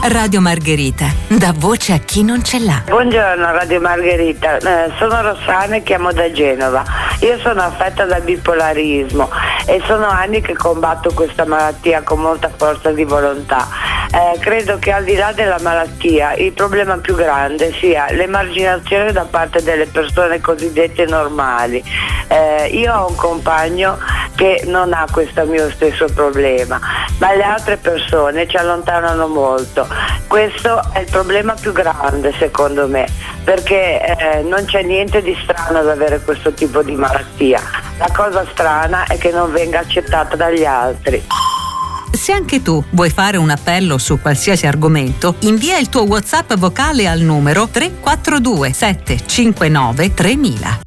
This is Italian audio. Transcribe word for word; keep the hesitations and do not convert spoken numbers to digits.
Radio Margherita, dà voce a chi non ce l'ha. Buongiorno Radio Margherita, eh, sono Rossana e chiamo da Genova. Io sono affetta da bipolarismo e sono anni che combatto questa malattia con molta forza di volontà. Eh, credo che al di là della malattia il problema più grande sia l'emarginazione da parte delle persone cosiddette normali. Eh, io ho un compagno che non ha questo mio stesso problema, ma le altre persone ci allontanano molto. Questo è il problema più grande secondo me, perché eh, non c'è niente di strano ad avere questo tipo di malattia. La cosa strana è che non venga accettata dagli altri. Se anche tu vuoi fare un appello su qualsiasi argomento, invia il tuo WhatsApp vocale al numero tre quattro due sette cinque nove tremila.